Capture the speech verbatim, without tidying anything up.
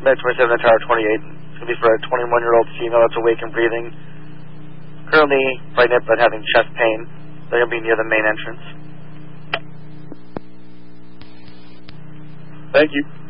Med twenty-seven at Tower twenty-eight. It's going to be for a twenty-one-year-old female that's awake and breathing. Currently pregnant but having chest pain. They're going to be near the main entrance. Thank you.